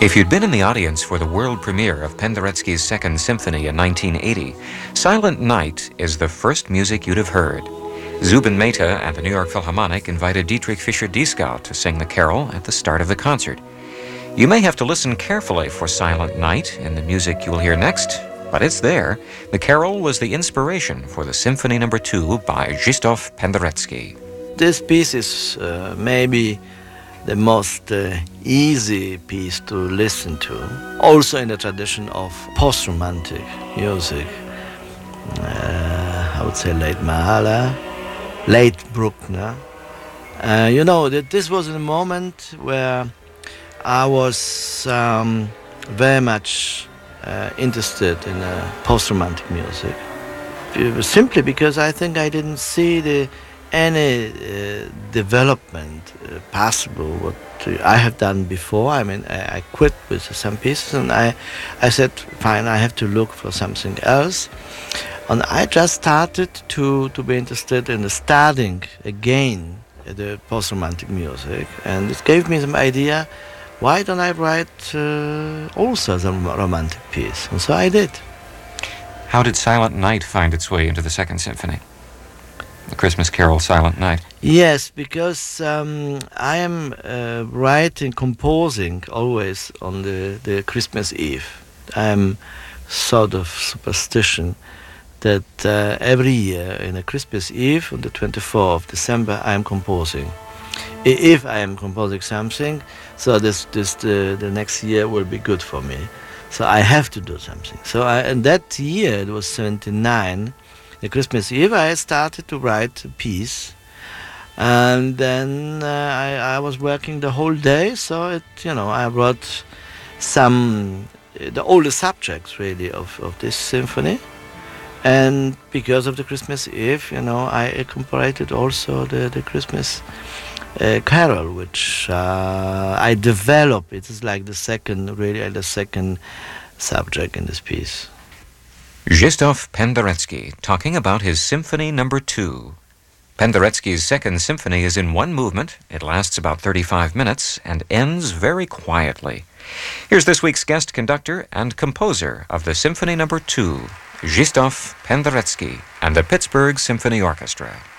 If you'd been in the audience for the world premiere of Penderecki's Second Symphony in 1980, Silent Night is the first music you'd have heard. Zubin Mehta and the New York Philharmonic invited Dietrich Fischer-Dieskau to sing the carol at the start of the concert. You may have to listen carefully for Silent Night in the music you'll hear next, but it's there. The carol was the inspiration for the Symphony No. 2 by Krzysztof Penderecki. This piece is maybe the most easy piece to listen to, also in the tradition of post-romantic music. I would say late Mahler, late Bruckner. You know, that this was a moment where I was very much interested in post-romantic music, simply because I think I didn't see any development possible what I have done before. I mean, I quit with some pieces, and I said, fine, I have to look for something else. And I just started to be interested in starting again the post-romantic music, and it gave me some idea, why don't I write also some romantic piece? And so I did. How did Silent Night find its way into the Second Symphony? The Christmas carol, Silent Night. Yes, because I am composing always on the Christmas Eve. I am sort of superstition that every year in a Christmas Eve, on the 24th of December, I am composing. If I am composing something, so the next year will be good for me. So I have to do something. So in that year, it was 79, the Christmas Eve, I started to write a piece, and then I was working the whole day. So I wrote all the subjects really of this symphony, and because of the Christmas Eve, I incorporated also the Christmas carol, which I developed. It is like the second subject in this piece. Krzysztof Penderecki talking about his Symphony No. 2. Penderecki's Second Symphony is in one movement. It lasts about 35 minutes and ends very quietly. Here's this week's guest conductor and composer of the Symphony No. 2, Krzysztof Penderecki and the Pittsburgh Symphony Orchestra.